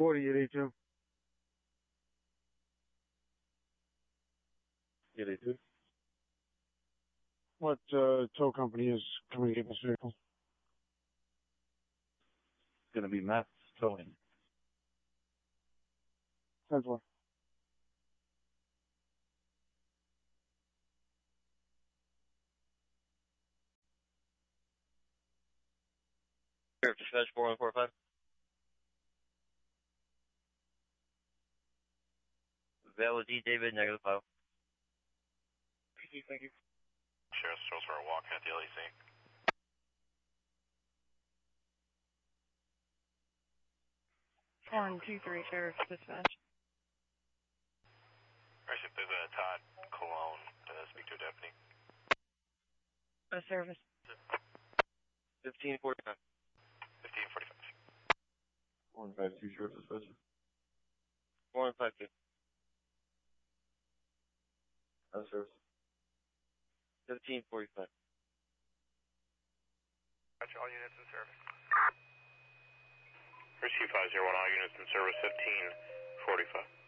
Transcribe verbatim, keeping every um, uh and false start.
forty at eighty-two. eighty-two. What uh, tow company is coming to get this vehicle? It's going to be Matt's towing. That's what. Dispatch four one four five. Valley D, David, negative five. Thank you. Sheriff's Charles for a walk at the L E C. One, two, three, Sheriff's Dispatch. Alright, there's a Todd Cologne to speak to a deputy. A service. fifteen forty-five. fifteen forty-five. one five two Sheriff's Dispatch. four one five two. That's Sheriff's. fifteen forty-five. All units in service. Receive five zero one, all units in service, fifteen forty-five.